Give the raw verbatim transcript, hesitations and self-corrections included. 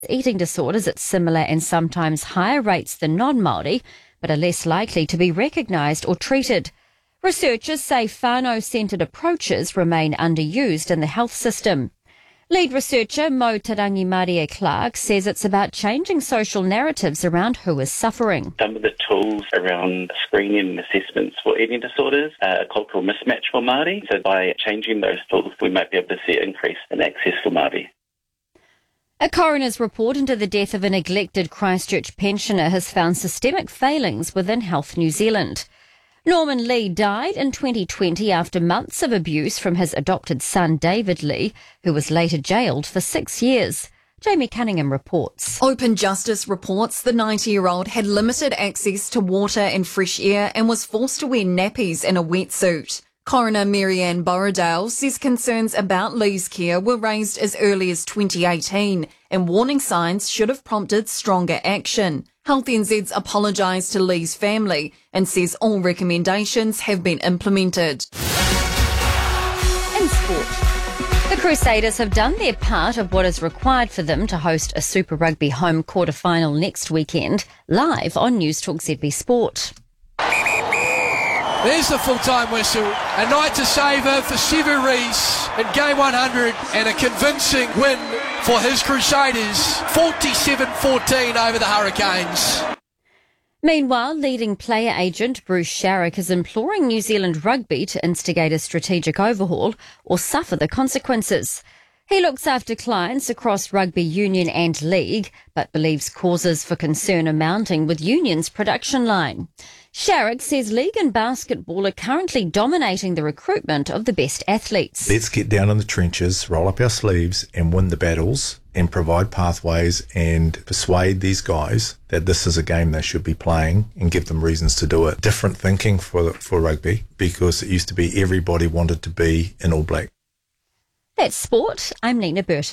eating disorders at similar and sometimes higher rates than non-Māori, but are less likely to be recognised or treated. Researchers say whānau-centred approaches remain underused in the health system. Lead researcher Mo Tarangi Marie Clark says it's about changing social narratives around who is suffering. Some of the tools around screening and assessments for eating disorders are a cultural mismatch for Māori. So by changing those tools, we might be able to see an increase in access for Māori. A coroner's report into the death of a neglected Christchurch pensioner has found systemic failings within Health New Zealand. Norman Lee died in twenty twenty after months of abuse from his adopted son David Lee, who was later jailed for six years. Jamie Cunningham reports. Open Justice reports the ninety-year-old had limited access to water and fresh air and was forced to wear nappies and a wetsuit. Coroner Marianne Borrowdale says concerns about Lee's care were raised as early as twenty eighteen and warning signs should have prompted stronger action. Health N Z's apologised to Lee's family and says all recommendations have been implemented. In sport, the Crusaders have done their part of what is required for them to host a Super Rugby home quarter-final next weekend, live on News Talk Z B Sport. There's the full-time whistle. A night to savour for Sevu Reece in game one hundred and a convincing win for his Crusaders, forty-seven fourteen over the Hurricanes. Meanwhile, leading player agent Bruce Sharrock is imploring New Zealand Rugby to instigate a strategic overhaul or suffer the consequences. He looks after clients across rugby union and league, but believes causes for concern are mounting with union's production line. Sharrock says league and basketball are currently dominating the recruitment of the best athletes. Let's get down in the trenches, roll up our sleeves and win the battles and provide pathways and persuade these guys that this is a game they should be playing and give them reasons to do it. Different thinking for for rugby, because it used to be everybody wanted to be in All Black. That's sport. I'm Nina Burton.